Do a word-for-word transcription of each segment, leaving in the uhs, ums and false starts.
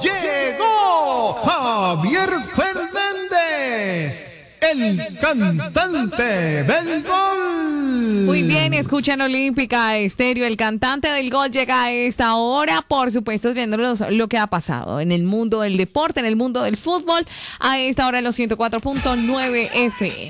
Llegó Javier Fernández, el cantante del gol. Muy bien, escuchan Olímpica Estéreo. El cantante del gol llega a esta hora, por supuesto, trayéndonos lo que ha pasado en el mundo del deporte, en el mundo del fútbol, a esta hora en los ciento cuatro punto nueve F M.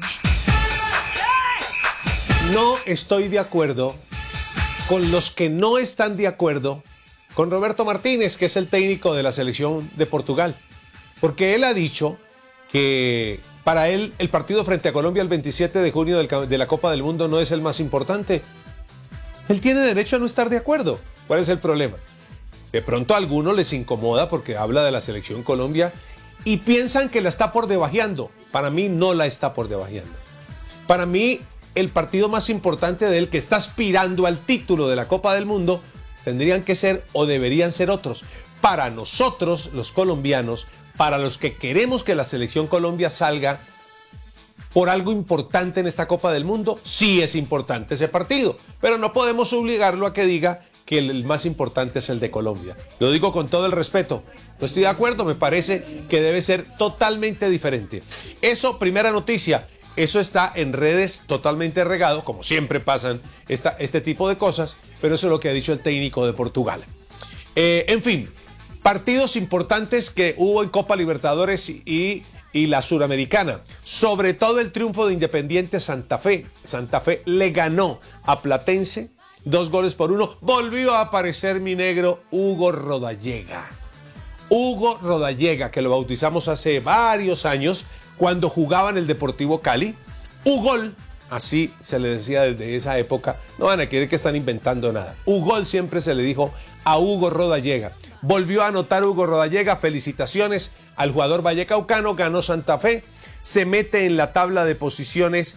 No estoy de acuerdo con los que no están de acuerdo con Roberto Martínez, que es el técnico de la selección de Portugal, porque él ha dicho que para él el partido frente a Colombia el veintisiete de junio del, de la Copa del Mundo no es el más importante. Él tiene derecho a no estar de acuerdo. ¿Cuál es el problema? De pronto a algunos les incomoda porque habla de la selección Colombia y piensan que la está por debajeando. Para mí no la está por debajeando. Para mí el partido más importante de él, que está aspirando al título de la Copa del Mundo, tendrían que ser o deberían ser otros. Para nosotros, los colombianos, para los que queremos que la selección Colombia salga por algo importante en esta Copa del Mundo, sí es importante ese partido, pero no podemos obligarlo a que diga que el más importante es el de Colombia. Lo digo con todo el respeto. No estoy de acuerdo, me parece que debe ser totalmente diferente. Eso, primera noticia. Eso está en redes totalmente regado, como siempre pasan esta, este tipo de cosas, pero eso es lo que ha dicho el técnico de Portugal. Eh, en fin, partidos importantes que hubo en Copa Libertadores y, y la Suramericana. Sobre todo el triunfo de Independiente Santa Fe. Santa Fe le ganó a Platense dos goles por uno. Volvió a aparecer mi negro Hugo Rodallega. Hugo Rodallega, que lo bautizamos hace varios años, cuando jugaba en el Deportivo Cali. Ugol, así se le decía desde esa época. No van a creer que están inventando nada. Ugol siempre se le dijo a Hugo Rodallega. Volvió a anotar Hugo Rodallega. Felicitaciones al jugador vallecaucano. Ganó Santa Fe. Se mete en la tabla de posiciones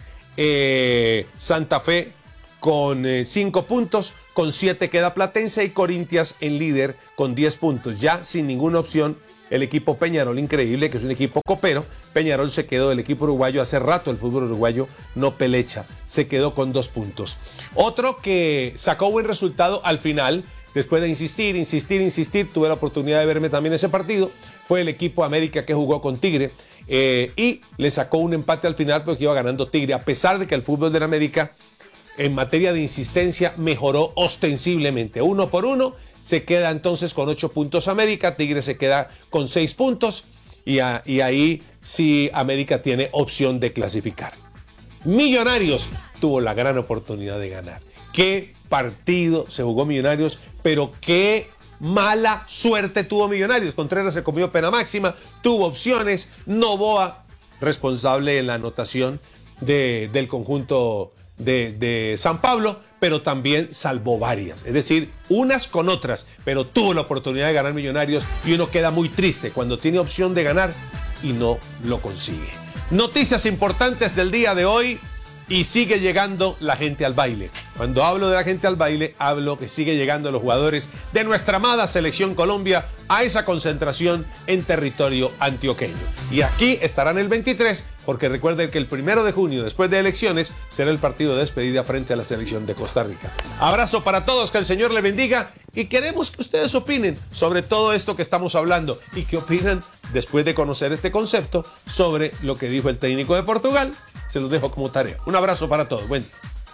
eh, Santa Fe con eh, cinco puntos. Con siete queda Platense y Corinthians en líder con diez puntos. Ya sin ninguna opción el equipo Peñarol, increíble, que es un equipo copero. Peñarol se quedó, el equipo uruguayo, hace rato el fútbol uruguayo no pelecha, se quedó con dos puntos. Otro que sacó buen resultado al final, después de insistir, insistir, insistir, tuve la oportunidad de verme también ese partido, fue el equipo América, que jugó con Tigre eh, y le sacó un empate al final porque iba ganando Tigre, a pesar de que el fútbol de la América en materia de insistencia mejoró ostensiblemente. Uno por uno, se queda entonces con ocho puntos América, Tigre se queda con seis puntos y, a, y ahí sí América tiene opción de clasificar. Millonarios tuvo la gran oportunidad de ganar. Qué partido se jugó Millonarios, pero qué mala suerte tuvo Millonarios. Contreras se comió pena máxima, tuvo opciones. Novoa, responsable en la anotación de, del conjunto de, de San Pablo, pero también salvó varias, es decir, unas con otras, pero tuvo la oportunidad de ganar Millonarios y uno queda muy triste cuando tiene opción de ganar y no lo consigue. Noticias importantes del día de hoy y sigue llegando la gente al baile. Cuando hablo de la gente al baile, hablo que sigue llegando los jugadores de nuestra amada Selección Colombia a esa concentración en territorio antioqueño. Y aquí estarán el veintitrés, porque recuerden que el primero de junio, después de elecciones, será el partido de despedida frente a la Selección de Costa Rica. Abrazo para todos, que el Señor le bendiga y queremos que ustedes opinen sobre todo esto que estamos hablando y que opinan después de conocer este concepto sobre lo que dijo el técnico de Portugal. Se los dejo como tarea. Un abrazo para todos. Buen día.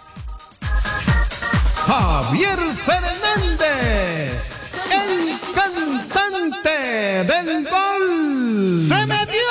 Javier Fernández, el cantante del gol. ¡Se metió!